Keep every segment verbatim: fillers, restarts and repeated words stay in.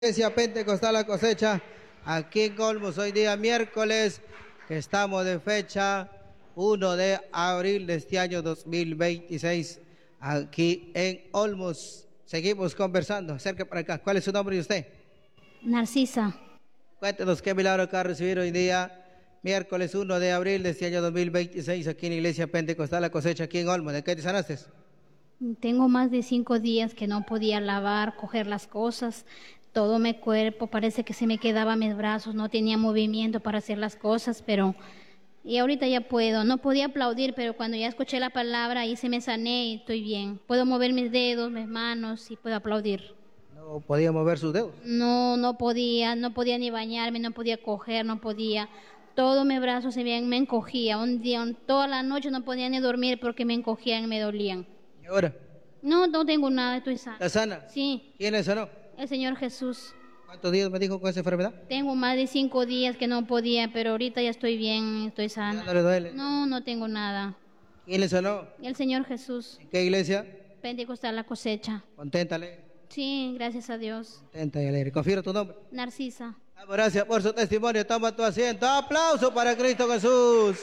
Iglesia Pentecostal La Cosecha, aquí en Olmos, hoy día miércoles, que estamos de fecha primero de abril de este año dos mil veintiséis, aquí en Olmos. Seguimos conversando, acerca para acá. ¿Cuál es su nombre y usted? Narcisa. Cuéntenos qué milagro acaba de recibir hoy día, miércoles primero de abril de este año dos mil veintiséis, aquí en la Iglesia Pentecostal La Cosecha, aquí en Olmos. ¿De qué te sanaste? Tengo más de cinco días que no podía lavar, coger las cosas. Todo mi cuerpo parece que se me quedaba mis brazos, no tenía movimiento para hacer las cosas, pero y ahorita ya puedo. No podía aplaudir, pero cuando ya escuché la palabra ahí se me sané y estoy bien. Puedo mover mis dedos, mis manos y puedo aplaudir. ¿No podía mover sus dedos? No, no podía, no podía ni bañarme, no podía coger, no podía. Todo mi brazo se me, me encogía. Un día, un, toda la noche no podía ni dormir porque me encogían, me dolían. ¿Y ahora? No, no tengo nada, estoy sana. ¿Está sana? Sí. ¿Quién le sanó? El Señor Jesús. ¿Cuántos días me dijo con esa enfermedad? Tengo más de cinco días que no podía, pero ahorita ya estoy bien, estoy sana. ¿No le duele? No, no tengo nada. ¿Quién le sanó? El Señor Jesús. ¿En qué iglesia? Pentecostal La Cosecha. Contenta, alegre. Sí, gracias a Dios. Contenta y alegre. Confirma tu nombre. Narcisa. Damos gracias por su testimonio. Toma tu asiento. Aplauso para Cristo Jesús.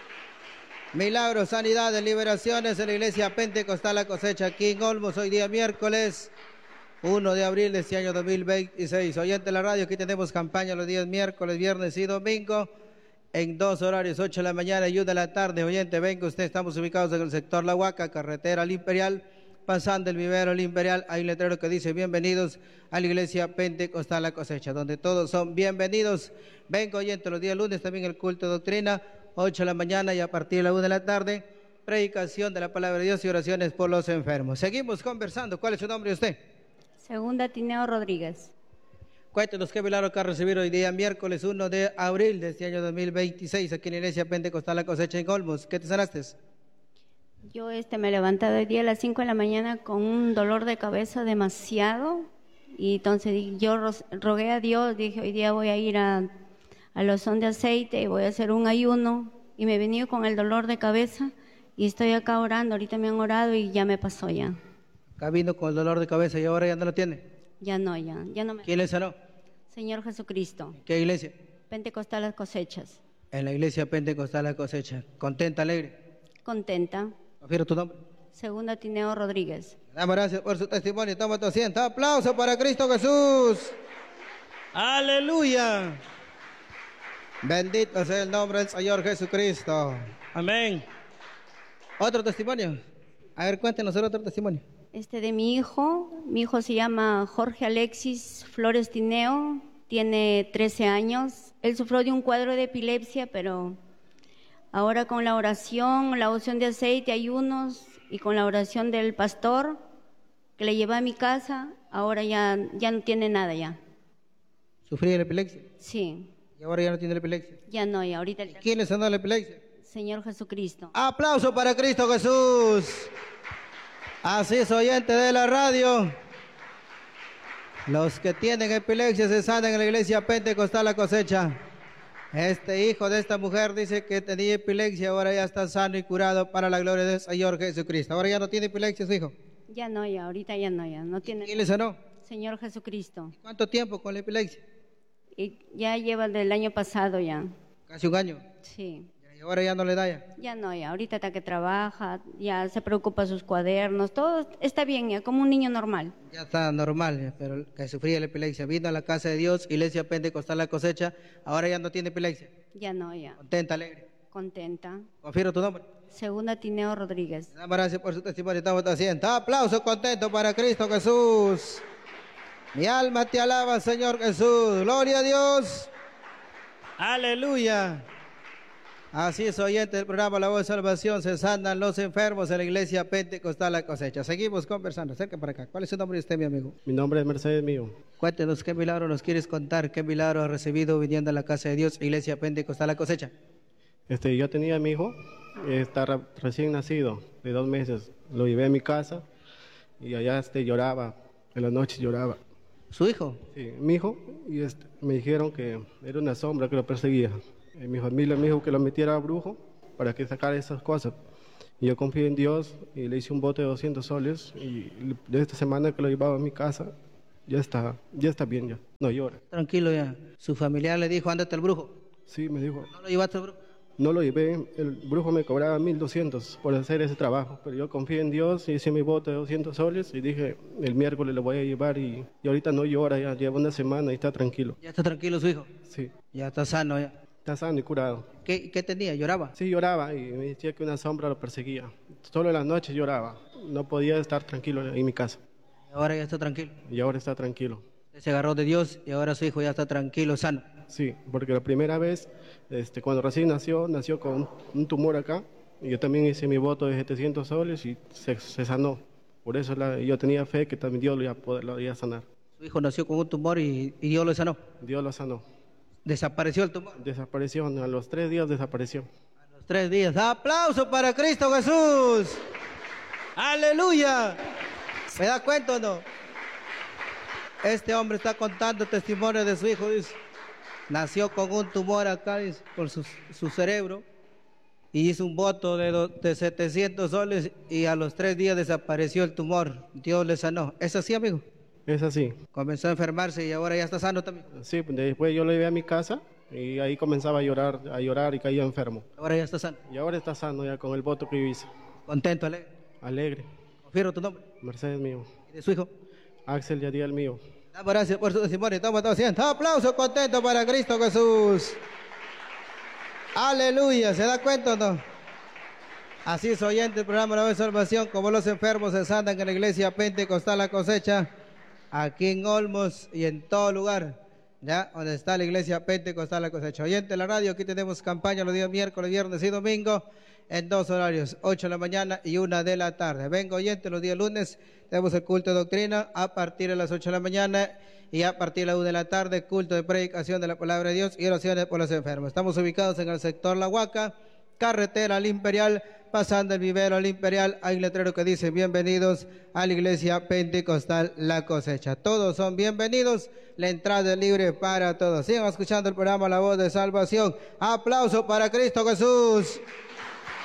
Milagros, sanidades, liberaciones en la Iglesia Pentecostal La Cosecha, aquí en Olmos, hoy día miércoles primero de abril de este año dos mil veintiséis. Oyente de la radio, aquí tenemos campaña los días miércoles, viernes y domingo en dos horarios, ocho de la mañana y una de la tarde. Oyente, venga usted, estamos ubicados en el sector La Huaca, carretera al Imperial, pasando el vivero al Imperial. Hay un letrero que dice bienvenidos a la Iglesia Pentecostal La Cosecha, donde todos son bienvenidos. Venga, oyente, los días lunes también el culto de doctrina, ocho de la mañana y a partir de la una de la tarde, predicación de la palabra de Dios y oraciones por los enfermos. Seguimos conversando. ¿Cuál es su nombre de usted? Segunda Tineo Rodríguez. Cuéntenos qué milagro que ha recibido hoy día, miércoles primero de abril de este año dos mil veintiséis, aquí en la Iglesia Pentecostal La Cosecha en Olmos. ¿Qué te sanaste? Yo este, me he levantado hoy día a las cinco de la mañana con un dolor de cabeza demasiado. Y entonces yo rogué a Dios, dije, hoy día voy a ir a, a los son de aceite y voy a hacer un ayuno. Y me he venido con el dolor de cabeza y estoy acá orando. Ahorita me han orado y ya me pasó ya. Acá vino con el dolor de cabeza y ahora ya no lo tiene. Ya no, ya, ya no me... ¿Quién le sanó? Señor Jesucristo. ¿En qué iglesia? Pentecostal Las Cosechas. En la Iglesia Pentecostal La Cosecha. ¿Contenta, alegre? Contenta. Confirma tu nombre. Segunda Tineo Rodríguez. Damos gracias por su testimonio. Toma tu asiento. Aplauso para Cristo Jesús. Aleluya. Bendito sea el nombre del Señor Jesucristo. Amén. ¿Otro testimonio? A ver, cuéntenos otro testimonio. Este de mi hijo, mi hijo se llama Jorge Alexis Flores Tineo, tiene trece años. Él sufrió de un cuadro de epilepsia, pero ahora con la oración, la unción de aceite, ayunos y con la oración del pastor que le lleva a mi casa, ahora ya, ya no tiene nada ya. ¿Sufría de epilepsia? Sí. ¿Y ahora ya no tiene la epilepsia? Ya no, ya ahorita. ¿Quién le sanó la epilepsia? Señor Jesucristo. Aplauso para Cristo Jesús. Así es, oyente de la radio. Los que tienen epilepsia se sanan en la Iglesia Pentecostal La Cosecha. Este hijo de esta mujer dice que tenía epilepsia, ahora ya está sano y curado para la gloria del Señor Jesucristo. Ahora ya no tiene epilepsia su hijo. Ya no, ya, ahorita ya no, ya. No tiene. ¿Quién le sanó? Señor Jesucristo. ¿Cuánto tiempo con la epilepsia? Y ya lleva del año pasado ya. Casi un año. Sí. Y ahora ya no le da ya. Ya no, ya. Ahorita está que trabaja, ya se preocupa de sus cuadernos, todo está bien ya, como un niño normal. Ya está normal, pero que sufría la epilepsia. Vino a la casa de Dios, Iglesia Pentecostal La Cosecha, ahora ya no tiene epilepsia. Ya no, ya. Contenta, alegre. Contenta. Confirmo tu nombre. Segunda Tineo Rodríguez. Damos gracias por su testimonio. Estamos haciendo. Aplauso contento para Cristo Jesús. Mi alma te alaba, Señor Jesús. Gloria a Dios. Aleluya. Así es, oyente del programa La Voz de Salvación. Se sanan los enfermos en la Iglesia Pentecostal La Cosecha. Seguimos conversando. Acerca para acá. ¿Cuál es su nombre de usted, mi amigo? Mi nombre es Mercedes Mío. Cuéntenos qué milagro nos quieres contar. ¿Qué milagro has recibido viniendo a la casa de Dios, Iglesia Pentecostal La Cosecha? Este, yo tenía a mi hijo, está re- recién nacido, de dos meses. Lo llevé a mi casa y allá este, lloraba, en la noche lloraba. ¿Su hijo? Sí, mi hijo, y este, me dijeron que era una sombra que lo perseguía. Y mi familia me dijo que lo metiera a brujo para que sacara esas cosas. Y yo confié en Dios y le hice un bote de doscientos soles y de esta semana que lo llevaba a mi casa ya está, ya está bien ya, no llora. Tranquilo ya. Su familiar le dijo, ándate al brujo. Sí, me dijo, ¿No lo llevaste al brujo? no lo llevé, el brujo me cobraba mil doscientos por hacer ese trabajo, pero yo confié en Dios y hice mi voto de doscientos soles y dije, el miércoles lo voy a llevar y, y ahorita no llora, ya lleva una semana y está tranquilo. ¿Ya está tranquilo su hijo? Sí, Ya está sano ya. está sano y curado. ¿Qué, qué tenía? ¿Lloraba? Sí, lloraba y me decía que una sombra lo perseguía. Solo en las noches lloraba, no podía estar tranquilo en mi casa Ahora ya está tranquilo. y ahora está tranquilo. Se agarró de Dios y ahora su hijo ya está tranquilo, sano. Sí, porque la primera vez, este, cuando recién nació, nació con un, un tumor acá. Y yo también hice mi voto de setecientos soles y se, se sanó. Por eso la- yo tenía fe que también Dios lo iba a, poder, lo iba a sanar. Su hijo nació con un tumor y, y Dios lo sanó. Dios lo sanó. Desapareció el tumor. Desapareció, a los tres días desapareció. A los tres días. ¡Aplauso para Cristo Jesús! ¡Aleluya! ¿Me da cuenta o no? Este hombre está contando testimonio de su hijo, dice. Nació con un tumor acá, dice, por su, su cerebro. Y hizo un voto de, do- de setecientos soles y a los tres días desapareció el tumor. Dios le sanó. ¿Es así, amigo? Es así. Comenzó a enfermarse y ahora ya está sano también. Sí, después yo lo llevé a mi casa y ahí comenzaba a llorar, a llorar y caía enfermo. Ahora ya está sano. Y ahora está sano ya con el voto que yo hice. Contento, alegre. Alegre. Confirmo tu nombre. Mercedes mío. ¿Y de su hijo? Axel Yadiel mío. Damos gracias por su testimonio. Toma todo asiento. Aplauso contento para Cristo Jesús. Aleluya. ¿Se da cuenta o no? Así es, oyente del programa La Voz de Salvación, como los enfermos se sanan en la iglesia Pentecostal La Cosecha, aquí en Olmos y en todo lugar, ya, donde está la iglesia Pentecostal La Cosecha. Oyente de la radio, aquí tenemos campaña los días miércoles, viernes y domingo, en dos horarios, ocho de la mañana y una de la tarde. Venga, oyente, los días lunes tenemos el culto de doctrina a partir de las ocho de la mañana y a partir de la una de la tarde, culto de predicación de la palabra de Dios y oraciones por los enfermos. Estamos ubicados en el sector La Huaca, carretera al Imperial, pasando el vivero al Imperial, hay un letrero que dice bienvenidos a la iglesia Pentecostal La Cosecha. Todos son bienvenidos, la entrada es libre para todos. Sigan escuchando el programa La Voz de Salvación. Aplauso para Cristo Jesús.